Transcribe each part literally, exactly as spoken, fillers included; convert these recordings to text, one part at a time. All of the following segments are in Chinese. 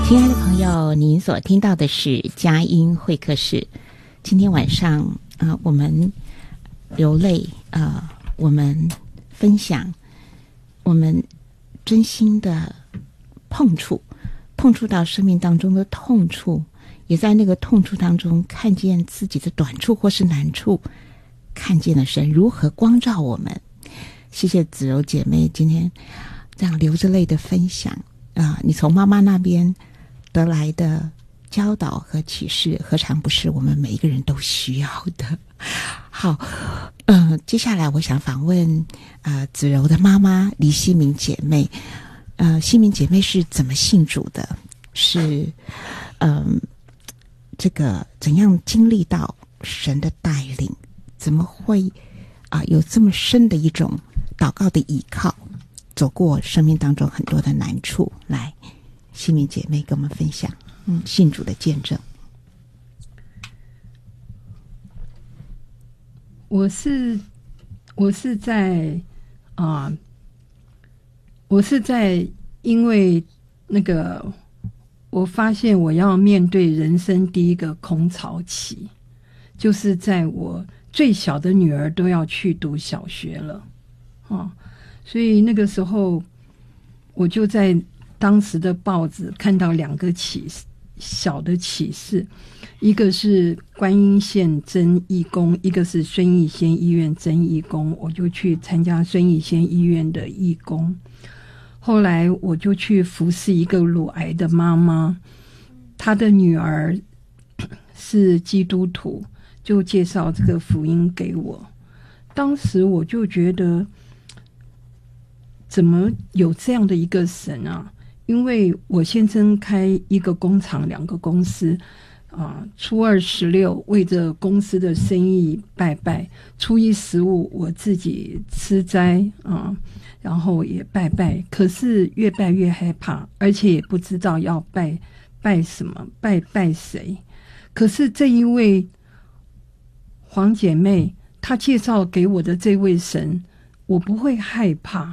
亲爱的朋友，您所听到的是佳音会客室。今天晚上啊、呃，我们流泪啊、呃，我们分享，我们真心的碰触，碰触到生命当中的痛处，也在那个痛处当中看见自己的短处或是难处，看见了神如何光照我们。谢谢子柔姐妹今天这样流着泪的分享啊、呃，你从妈妈那边得来的教导和启示，何尝不是我们每一个人都需要的？好，呃，接下来我想访问呃子柔的妈妈黎希明姐妹。呃，希明姐妹是怎么信主的？是嗯、呃，这个怎样经历到神的带领？怎么会啊、呃、有这么深的一种祷告的依靠，走过生命当中很多的难处？来，希明姐妹跟我们分享嗯信主的见证。 我是我是在啊、呃，我是在因为那个我发现我要面对人生第一个空巢期，就是在我最小的女儿都要去读小学了啊，所以那个时候我就在当时的报纸看到两个启小的启示，一个是观音县征义工，一个是孙逸仙医院征义工，我就去参加孙逸仙医院的义工。后来我就去服侍一个乳癌的妈妈，她的女儿是基督徒，就介绍这个福音给我。当时我就觉得怎么有这样的一个神啊，因为我先生开一个工厂两个公司啊，初二十六为着公司的生意拜拜，初一十五我自己吃斋啊，然后也拜拜，可是越拜越害怕，而且也不知道要拜拜什么，拜拜谁。可是这一位黄姐妹她介绍给我的这位神，我不会害怕，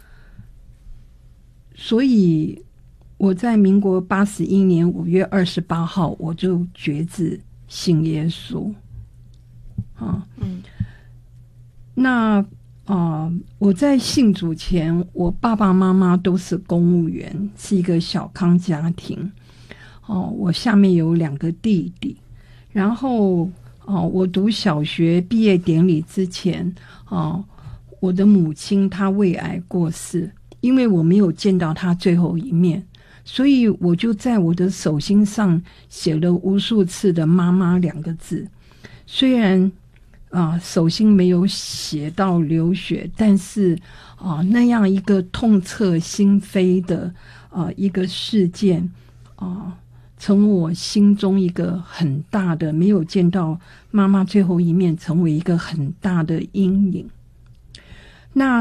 所以我在民国八十一年五月二十八号，我就决志信耶稣。啊，嗯，那啊、呃，我在信主前，我爸爸妈妈都是公务员，是一个小康家庭。哦，我下面有两个弟弟，然后哦，我读小学毕业典礼之前，哦，我的母亲她胃癌过世，因为我没有见到她最后一面。所以我就在我的手心上写了无数次的妈妈两个字，虽然啊、呃、手心没有写到流血，但是啊、呃、那样一个痛彻心扉的啊、呃、一个事件啊、呃，从我心中一个很大的没有见到妈妈最后一面，成为一个很大的阴影。那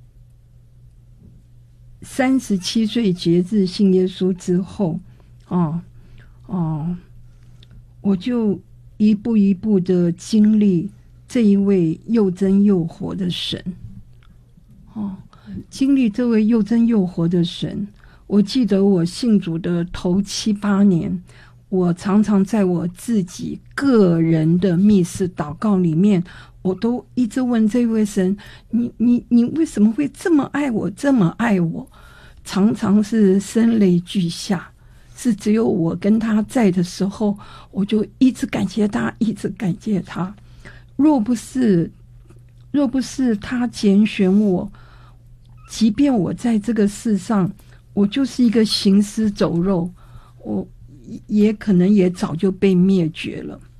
三十七岁节制信耶稣之后，哦哦，我就一步一步的经历这一位又真又活的神。哦，经历这位又真又活的神，我记得我信主的头七八年，我常常在我自己个人的密室祷告里面，我都一直问这位神，你你你为什么会这么爱我，这么爱我？常常是声泪俱下，是只有我跟他在的时候，我就一直感谢他，一直感谢他。若不是若不是他拣选我，即便我在这个世上，我就是一个行尸走肉，我也可能也早就被灭绝了。